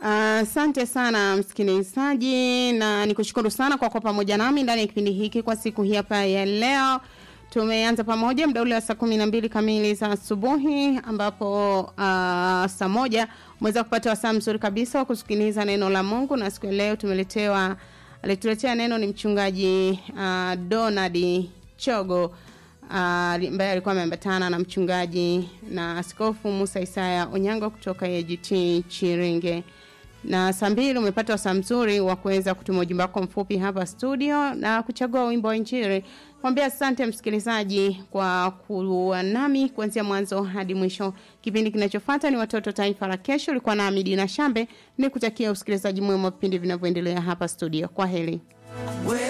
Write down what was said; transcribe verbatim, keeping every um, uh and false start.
Asante uh, sana msikilizaji, na nikushukuru sana kwa kwa pamoja nami ndani ya kipindi hiki kwa siku hii hapa ya leo. Tumeanza pamoja muda ule wa saa kumi na mbili kamili za asubuhi, ambapo uh, saa moja umeweza kupata wasaa mzuri kabisa wa kusikiliza neno la Mungu. Na siku ya leo tumeletewa alituletea neno ni mchungaji uh, Donald Chogo ambaye uh, alikuwa ameambatana na mchungaji na askofu Musa Isaya Onyango kutoka A G T Chiringe. Na saa mbili umepata wasaa mzuri wa kuweza kutuma ujumbe wako mfupi hapa studio na kuchagua wimbo wa Injili. Mwambie asante msikilizaji kwa kuwa nami kuanzia mwanzo hadi mwisho. Kipindi kinachofuata ni Watoto Taifa la Kesho. Ulikuwa na Dina Shambe, nikutakia usikilizaji mwema wa vipindi vinavyoendelea hapa studio. Kwaheri.